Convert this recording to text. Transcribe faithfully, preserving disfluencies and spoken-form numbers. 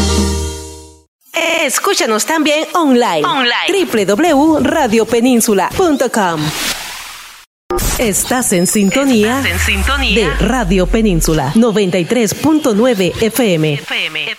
Escúchanos también online. online. doble u doble u doble u punto radio península punto com. Estás en sintonía, Estás en sintonía de Radio Península noventa y tres punto nueve F M. F M.